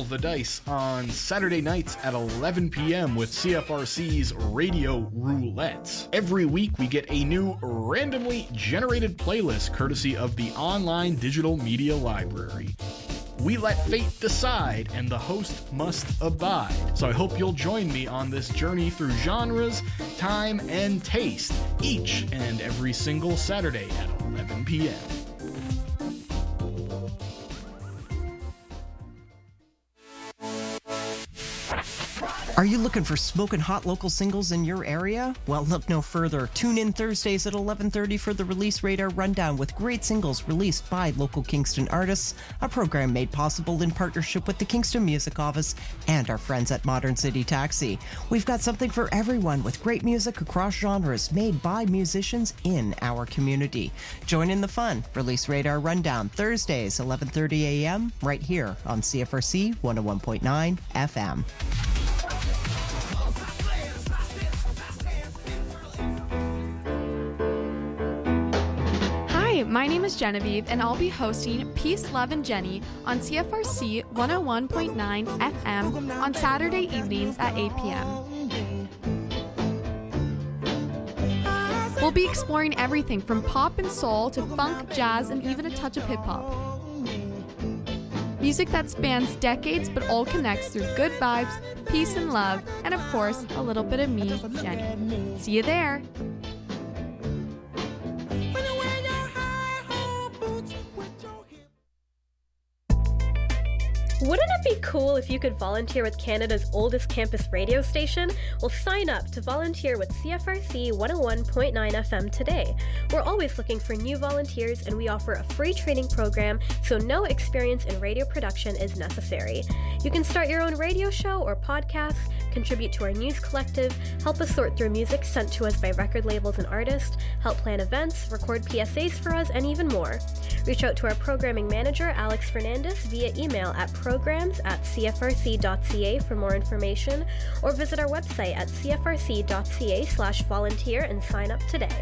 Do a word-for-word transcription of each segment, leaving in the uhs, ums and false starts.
the dice on Saturday nights at eleven p.m. with C F R C's Radio Roulette. Every week we get a new randomly generated playlist courtesy of the online digital media library. We let fate decide, and the host must abide. So I hope you'll join me on this journey through genres, time, and taste, each and every single Saturday at eleven p.m. Are you looking for smoking hot local singles in your area? Well, look no further. Tune in Thursdays at eleven thirty for the Release Radar Rundown with great singles released by local Kingston artists, a program made possible in partnership with the Kingston Music Office and our friends at Modern City Taxi. We've got something for everyone with great music across genres made by musicians in our community. Join in the fun. Release Radar Rundown, Thursdays, eleven thirty a.m., right here on C F R C one oh one point nine F M. My name is Genevieve, and I'll be hosting Peace, Love, and Jenny on C F R C one oh one point nine F M on Saturday evenings at eight p.m. We'll be exploring everything from pop and soul to funk, jazz, and even a touch of hip-hop. Music that spans decades but all connects through good vibes, peace and love, and of course, a little bit of me, Jenny. See you there! Wouldn't it be cool if you could volunteer with Canada's oldest campus radio station? Well, sign up to volunteer with C F R C one oh one point nine F M today. We're always looking for new volunteers, and we offer a free training program, so no experience in radio production is necessary. You can start your own radio show or podcast, contribute to our news collective, help us sort through music sent to us by record labels and artists, help plan events, record P S As for us, and even more. Reach out to our programming manager, Alex Fernandez, via email at programs at c f r c dot c a for more information, or visit our website at c f r c dot c a slash volunteer and sign up today.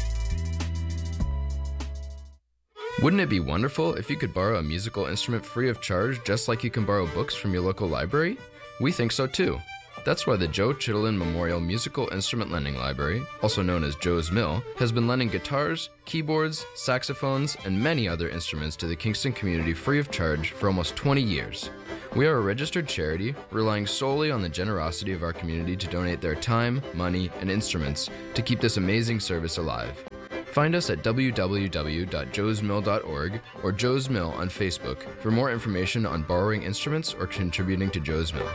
Wouldn't it be wonderful if you could borrow a musical instrument free of charge, just like you can borrow books from your local library? We think so too. That's why the Joe Chittenden Memorial Musical Instrument Lending Library, also known as Joe's Mill, has been lending guitars, keyboards, saxophones, and many other instruments to the Kingston community free of charge for almost twenty years. We are a registered charity, relying solely on the generosity of our community to donate their time, money, and instruments to keep this amazing service alive. Find us at w w w dot joes mill dot org or Joe's Mill on Facebook for more information on borrowing instruments or contributing to Joe's Mill.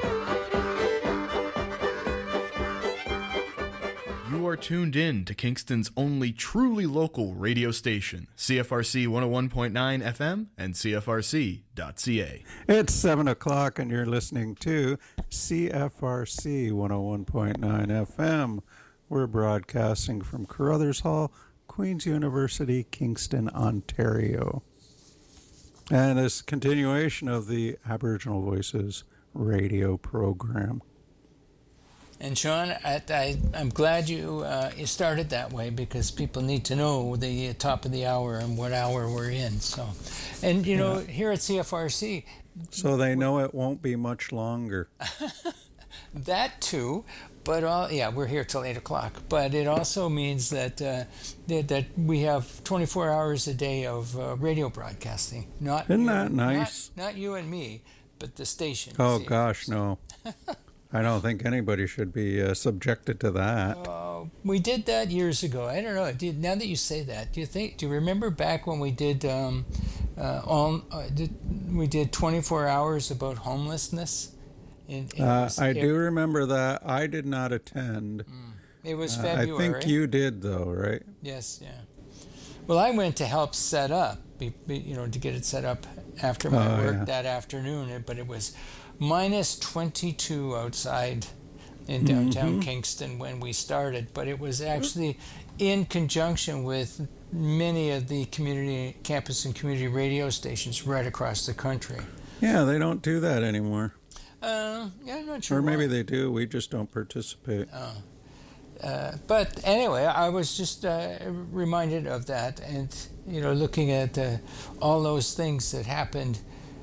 You are tuned in to Kingston's only truly local radio station, C F R C one oh one point nine F M and c f r c dot c a. It's seven o'clock and you're listening to C F R C one oh one point nine F M. We're broadcasting from Carruthers Hall, Queen's University, Kingston, Ontario. And this continuation of the Aboriginal Voices radio program. And Sean, I, I, I'm glad you, uh, you started that way, because people need to know the top of the hour and what hour we're in. So, and you know, yeah. Here at C F R C, so they know it won't be much longer. That too, but all, yeah, we're here till eight o'clock. But it also means that uh, that, that we have twenty-four hours a day of uh, radio broadcasting. Not isn't you, that nice? Not, not you and me, but the station. Oh C F R C. gosh, no. I don't think anybody should be uh, subjected to that. Uh, we did that years ago. I don't know. Do, now that you say that, do you think? Do you remember back when we did um, uh, all? Uh, did, we did twenty-four hours about homelessness. In, in uh, was, I it, do remember that. I did not attend. It was uh, February. I think you did, though, right? Yes. Yeah. Well, I went to help set up. Be, be, you know, to get it set up after my oh, work yeah. that afternoon. But it was minus twenty-two outside in downtown mm-hmm. Kingston when we started, but it was actually in conjunction with many of the community campus and community radio stations right across the country. Yeah, they don't do that anymore. Uh, yeah, I'm not sure. Or maybe why. they do. We just don't participate. Oh. Uh, but anyway, I was just uh, reminded of that, and you know, looking at uh, all those things that happened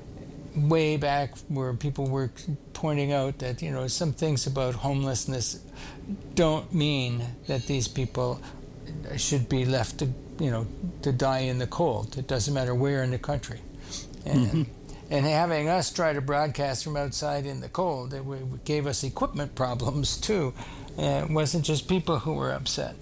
way back where people were pointing out that, you know, some things about homelessness don't mean that these people should be left to, you know, to die in the cold. It doesn't matter where in the country. And, mm-hmm. and having us try to broadcast from outside in the cold, it gave us equipment problems too. Uh, it wasn't just people who were upset.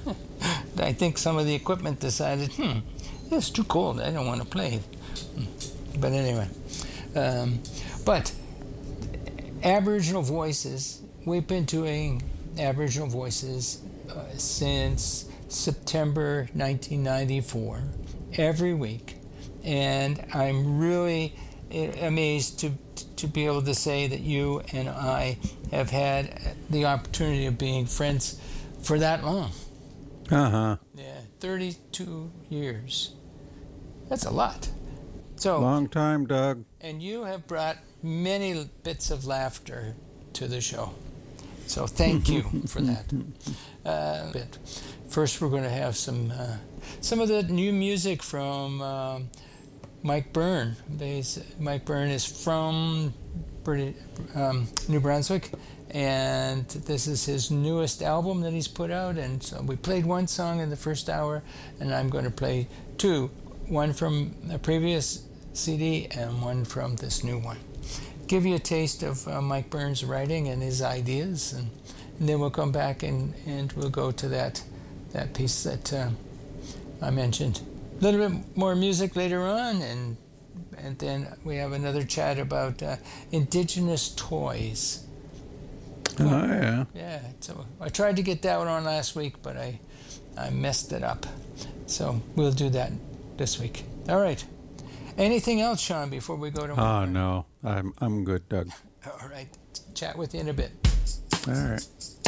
I think some of the equipment decided, hmm, it's too cold, I don't want to play. But anyway. Um, but Aboriginal Voices, we've been doing Aboriginal Voices uh, since September nineteen ninety-four, every week. And I'm really amazed to to be able to say that you and I have had the opportunity of being friends for that long. Uh-huh. Yeah, thirty-two years. That's a lot. So long time, Doug. And you have brought many bits of laughter to the show. So thank you for that. Uh, bit. First, we're going to have some uh, some of the new music from um, Mike Byrne. He's, Mike Byrne is from British, um, New Brunswick, and this is his newest album that he's put out. And so we played one song in the first hour, and I'm going to play two, one from a previous C D and one from this new one. Give you a taste of uh, Mike Byrne's writing and his ideas, and, and then we'll come back and, and we'll go to that that piece that uh, I mentioned. A little bit more music later on, and and then we have another chat about uh, Indigenous toys. Oh, yeah. Yeah, so I tried to get that one on last week, but I, I messed it up. So we'll do that this week. All right. Anything else, Sean, before we go to... Oh, uh, no. I'm, I'm good, Doug. All right. Chat with you in a bit. All right.